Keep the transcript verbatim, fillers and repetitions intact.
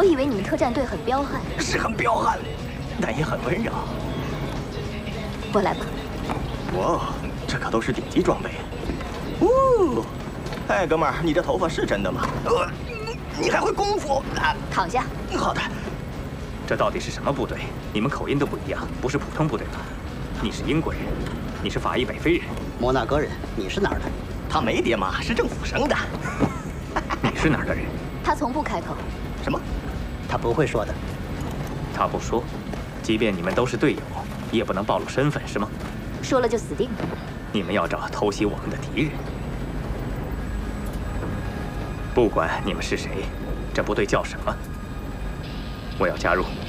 我以为你们特战队很彪悍， 是很彪悍，但也很温柔。 过来吧。 哇，这可都是顶级装备。呜，哎，哥们儿，你这头发是真的吗？呃，你还会功夫？啊， 躺下。 好的。 这到底是什么部队？你们口音都不一样，不是普通部队吧？你是英国人，你是法裔北非人， 摩纳哥人，你是哪儿的？ 他没爹妈，是政府生的。 你是哪儿的人？ 他从不开口。 什么？ 他不会说的。 他不说，即便你们都是队友，也不能暴露身份，是吗？ 说了就死定了。 你们要找偷袭我们的敌人。不管你们是谁，这部队叫什么，我要加入。